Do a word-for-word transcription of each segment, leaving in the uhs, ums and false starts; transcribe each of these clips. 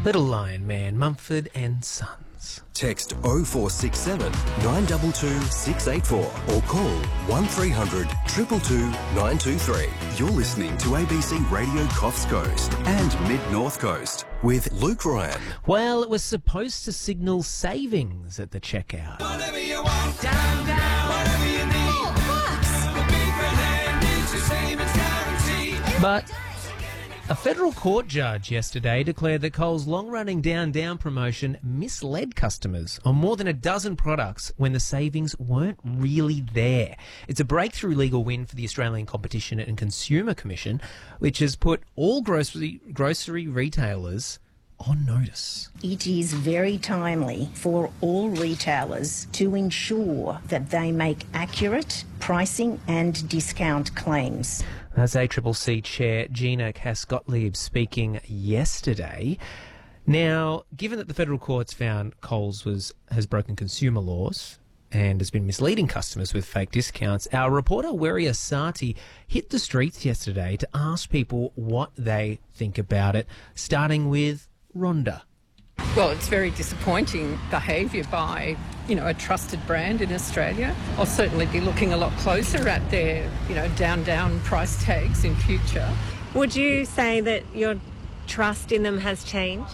Little Lion Man, Mumford and Sons. Text oh four six seven, nine two two, six eight four or call one three hundred, two two two, nine two three. You're listening to A B C Radio Coffs Coast and Mid-North Coast with Luke Ryan. Well, it was supposed to signal savings at the checkout. Whatever you want, down, down, whatever you need. The big red hand is your savings guarantee. But a federal court judge yesterday declared that Coles' long-running Down Down promotion misled customers on more than a dozen products when the savings weren't really there. It's a breakthrough legal win for the Australian Competition and Consumer Commission, which has put all grocery grocery retailers on notice. It is very timely for all retailers to ensure that they make accurate pricing and discount claims. That's A C C C Chair Gina Cass-Gottlieb speaking yesterday. Now, given that the federal courts found Coles was has broken consumer laws and has been misleading customers with fake discounts, our reporter Weria Sati hit the streets yesterday to ask people what they think about it, starting with Rhonda. Well, it's very disappointing behaviour by, you know, a trusted brand in Australia. I'll certainly be looking a lot closer at their, you know, down, down price tags in future. Would you say that your trust in them has changed?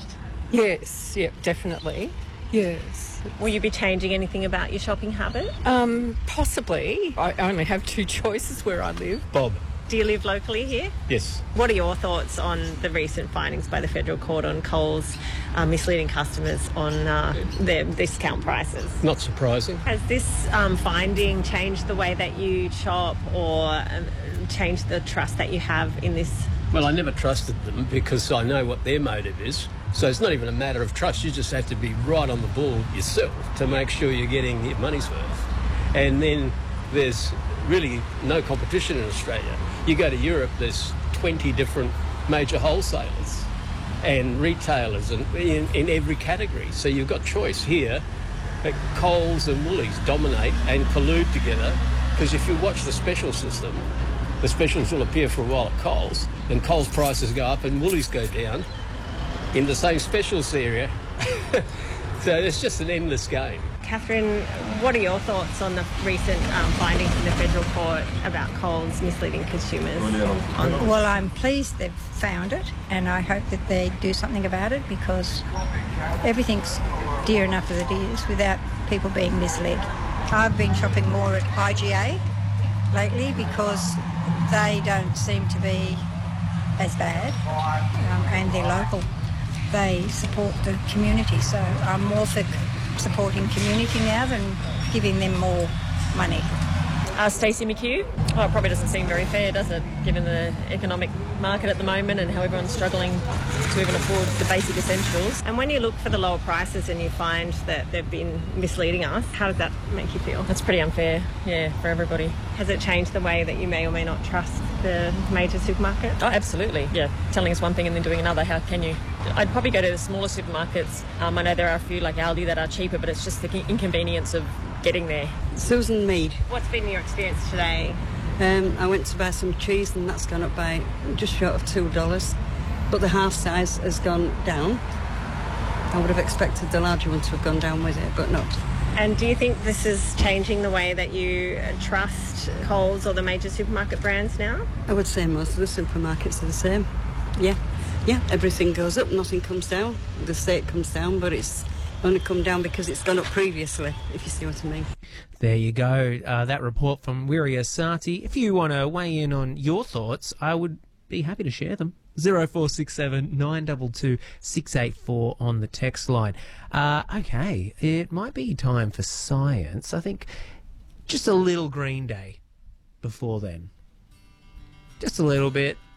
Yes, yeah, definitely. Yes. Will you be changing anything about your shopping habit? Um, possibly. I only have two choices where I live. Bob. Do you live locally here? Yes. What are your thoughts on the recent findings by the federal court on Coles uh, misleading customers on uh, their discount prices? Not surprising. Has this um, finding changed the way that you shop or um, changed the trust that you have in this? Well, I never trusted them because I know what their motive is. So it's not even a matter of trust. You just have to be right on the ball yourself to make sure you're getting your money's worth. And then there's really no competition in Australia. You go to Europe, there's twenty different major wholesalers and retailers and in, in every category. So you've got choice here. But Coles and Woolies dominate and collude together because if you watch the special system, the specials will appear for a while at Coles, and Coles prices go up and Woolies go down in the same specials area. So it's just an endless game. Catherine, what are your thoughts on the recent um, findings in the federal court about Coles misleading consumers? On- Well, I'm pleased they've found it, and I hope that they do something about it because everything's dear enough as it is without people being misled. I've been shopping more at I G A lately because they don't seem to be as bad, um, and they're local. They support the community, so I'm more for supporting community now than giving them more money. Uh, Stacey McHugh. Oh, it probably doesn't seem very fair, does it, given the economic market at the moment and how everyone's struggling to even afford the basic essentials. And when you look for the lower prices and you find that they've been misleading us, how does that make you feel? That's pretty unfair, yeah, for everybody. Has it changed the way that you may or may not trust the major supermarket? Oh, absolutely, yeah. Telling us one thing and then doing another, how can you? I'd probably go to the smaller supermarkets. Um, I know there are a few like Aldi that are cheaper, but it's just the inconvenience of getting there. Susan Mead. What's been your experience today? Um, I went to buy some cheese and that's gone up by just short of two dollars, but the half size has gone down. I would have expected the larger one to have gone down with it, but not. And do you think this is changing the way that you trust Coles or the major supermarket brands now? I would say most of the supermarkets are the same. Yeah, yeah, everything goes up, nothing comes down. The state comes down, but it's only come down because it's gone up previously, if you see what I mean. There you go. Uh, that report from Weria Sati. If you want to weigh in on your thoughts, I would be happy to share them. zero four six seven, nine two two, six eight four on the text line. Uh, okay, it might be time for science. I think just a little Green Day before then. Just a little bit.